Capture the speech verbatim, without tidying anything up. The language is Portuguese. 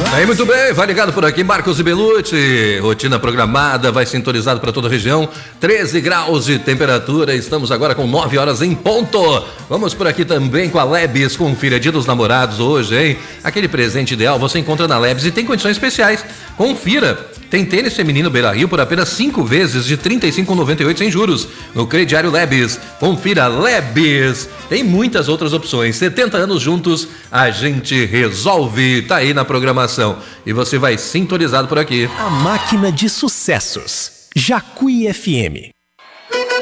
Aí, muito bem, vai ligado por aqui, Marcos e Belucci. Rotina programada, vai sintonizado para toda a região. treze graus de temperatura, estamos agora com nove horas em ponto. Vamos por aqui também com a Lebes, confira Dia dos Namorados hoje, hein? Aquele presente ideal você encontra na Lebes e tem condições especiais. Confira. Tem tênis feminino Beira Rio por apenas cinco vezes de trinta e cinco reais e noventa e oito centavos sem juros no crediário Lebes. Confira Lebes. Tem muitas outras opções. setenta anos juntos, a gente resolve. Tá aí na programação. E você vai sintonizado por aqui. A máquina de sucessos. Jacuí F M.